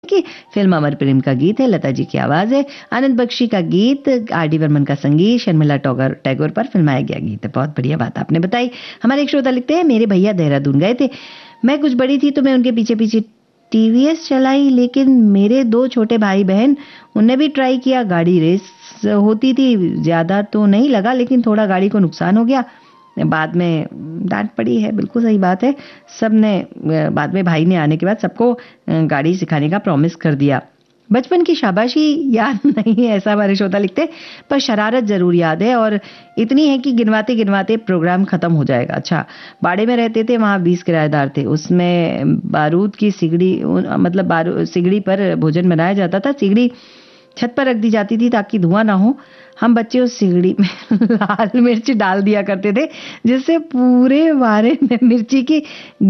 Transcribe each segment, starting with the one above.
कि फिल्म अमर प्रेम का गीत है, लता जी की आवाज है, आनंद बख्शी का गीत, आर.डी. बर्मन का संगीत, शर्मिला टैगोर पर फिल्माया गया गीत है। बहुत बढ़िया बात आपने बताई। हमारे एक श्रोता लिखते हैं, मेरे भैया देहरादून गए थे, मैं कुछ बड़ी थी तो मैं उनके पीछे पीछे टीवीएस चलाई, लेकिन मेरे 2 छोटे भाई बहन उनने भी ट्राई किया। गाड़ी रेस होती थी, ज्यादा तो नहीं लगा लेकिन थोड़ा गाड़ी को नुकसान हो गया, बाद में डांट पड़ी है। बिल्कुल सही बात है। सबने बाद में भाई ने आने के बाद सबको गाड़ी सिखाने का प्रॉमिस कर दिया। बचपन की शाबाशी याद नहीं है, ऐसा हमारे श्रोता लिखते, पर शरारत जरूर याद है, और इतनी है कि गिनवाते गिनवाते प्रोग्राम खत्म हो जाएगा। अच्छा, बाड़े में रहते थे, वहां 20 किराएदार थे, उसमें बारूद की सिगड़ी, मतलब सिगड़ी पर भोजन बनाया जाता था। सिगड़ी छत पर रख दी जाती थी ताकि धुआं ना हो। हम बच्चे उस सिगड़ी में लाल मिर्च डाल दिया करते थे, जिससे पूरे बारे में मिर्ची की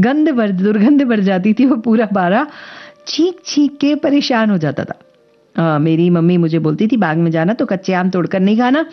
दुर्गंध बढ़ जाती थी। वो पूरा बारा छींक छींक के परेशान हो जाता था। मेरी मम्मी मुझे बोलती थी, बाग में जाना तो कच्चे आम तोड़कर नहीं खाना,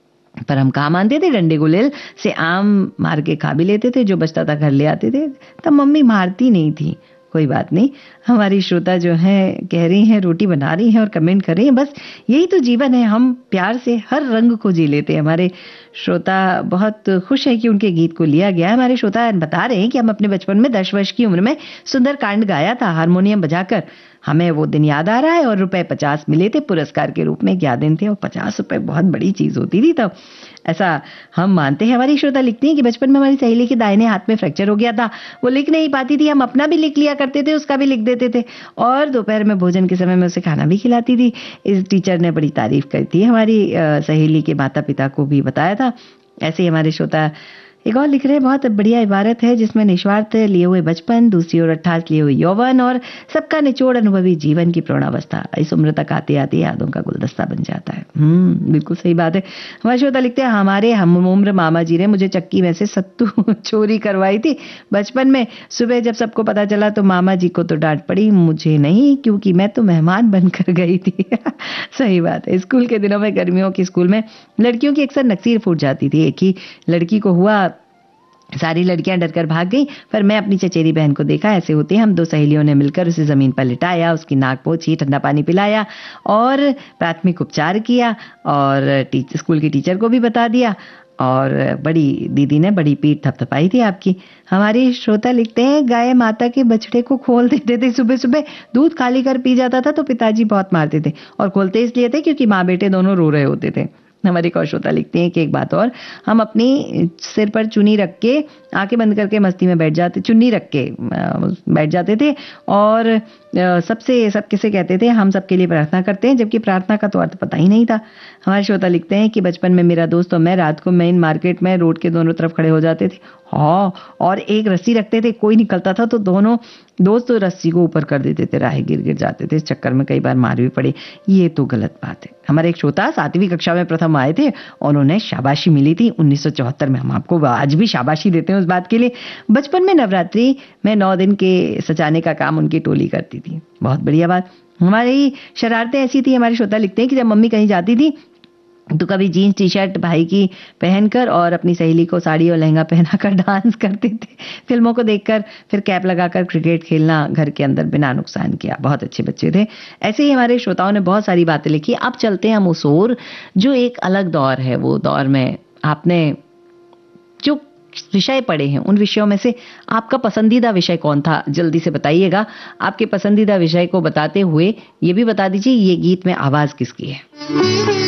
पर हम कहाँ मानते थे। डंडे गुलेल से आम मार के खा भी लेते थे, जो बचता था घर ले आते थे। तब मम्मी मारती नहीं थी। कोई बात नहीं। हमारी श्रोता जो है कह रही हैं, रोटी बना रही हैं और कमेंट कर रही हैं, बस यही तो जीवन है, हम प्यार से हर रंग को जी लेते हैं। हमारे श्रोता बहुत खुश है कि उनके गीत को लिया गया। हमारे श्रोता बता रहे हैं कि हम अपने बचपन में 10 वर्ष की उम्र में सुंदर कांड गाया था हारमोनियम बजाकर। हमें वो दिन याद आ रहा है, और रुपए 50 मिले थे पुरस्कार के रूप में। क्या दिन थे, और 50 रुपए बहुत बड़ी चीज होती थी तब, ऐसा हम मानते हैं। हमारी श्रोता लिखती हैं कि बचपन में हमारी सहेली के दाहिने हाथ में फ्रैक्चर हो गया था, वो लिख नहीं पाती थी, हम अपना भी लिख लिया करते थे, उसका भी लिख देते थे, और दोपहर में भोजन के समय में उसे खाना भी खिलाती थी। इस टीचर ने बड़ी तारीफ की थी, हमारी सहेली के माता पिता को भी बताया था। ऐसे ही हमारे श्रोता एक और लिख रहे हैं, बहुत बढ़िया इबारत है जिसमें निस्वार्थ लिए हुए बचपन, दूसरी ओर अट्ठास लिए हुए यौवन, और सबका निचोड़ अनुभवी जीवन की प्रौढ़ावस्था इस उम्र तक आते आते यादों का गुलदस्ता बन जाता है। बिल्कुल सही बात है। हमारे श्रोता लिखते हैं, हमारे हम उम्र मामा जी ने मुझे चक्की में से सत्तू चोरी करवाई थी बचपन में। सुबह जब सबको पता चला तो मामा जी को तो डांट पड़ी, मुझे नहीं, क्योंकि मैं तो मेहमान बनकर गई थी। सही बात है। स्कूल के दिनों में, गर्मियों के स्कूल में लड़कियों की अक्सर नक्सीर फूट जाती थी। एक ही लड़की को हुआ, सारी लड़कियां डरकर भाग गईं, पर मैं अपनी चचेरी बहन को देखा। ऐसे होते हम 2 सहेलियों ने मिलकर उसे जमीन पर लिटाया, उसकी नाक पोंछी, ठंडा पानी पिलाया और प्राथमिक उपचार किया, और स्कूल की टीचर को भी बता दिया, और बड़ी दीदी ने बड़ी पीठ थपथपाई थी आपकी। हमारी श्रोता लिखते हैं, गाय माता के बछड़े को खोल देते थे, सुबह सुबह दूध खाली कर पी जाता था तो पिताजी बहुत मारते थे, और खोलते इसलिए थे क्योंकि माँ बेटे दोनों रो रहे होते थे। हमारी कौशोता लिखते हैं कि एक बात और, हम अपनी सिर पर चुन्नी रख के आंखें बंद करके मस्ती में बैठ जाते, चुन्नी रख के बैठ जाते थे, और सब किसे कहते थे, हम सबके लिए प्रार्थना करते हैं, जबकि प्रार्थना का तो अर्थ पता ही नहीं था। हमारे श्रोता लिखते हैं कि बचपन में मेरा दोस्त और मैं रात को मेन मार्केट में रोड के दोनों तरफ खड़े हो जाते थे, हाँ, और एक रस्सी रखते थे, कोई निकलता था तो दोनों दोस्त तो रस्सी को ऊपर कर देते थे, राह गिर जाते थे। इस चक्कर में कई बार मार भी पड़ी। ये तो गलत बात है। हमारे एक श्रोता 7वीं कक्षा में प्रथम आए थे और उन्हें शाबाशी मिली थी 1974 में। हम आपको आज भी शाबाशी देते हैं उस बात के लिए। बचपन में नवरात्रि में 9 दिन के सजाने का काम उनकी टोली करती थी। बहुत बढ़िया बात। हमारी शरारतें ऐसी थी, हमारे श्रोता लिखते हैं कि जब मम्मी कहीं जाती थी तो कभी जीन्स टी शर्ट भाई की पहनकर और अपनी सहेली को साड़ी और लहंगा पहनाकर डांस करते थे, फिल्मों को देखकर, फिर कैप लगाकर क्रिकेट खेलना घर के अंदर बिना नुकसान किया। बहुत अच्छे बच्चे थे। ऐसे ही हमारे श्रोताओं ने बहुत सारी बातें लिखी। अब चलते हैं हम उस ओर जो एक अलग दौर है। वो दौर में आपने जो विषय पढ़े हैं, उन विषयों में से आपका पसंदीदा विषय कौन था, जल्दी से बताइएगा। आपके पसंदीदा विषय को बताते हुए ये भी बता दीजिए ये गीत में आवाज किसकी है।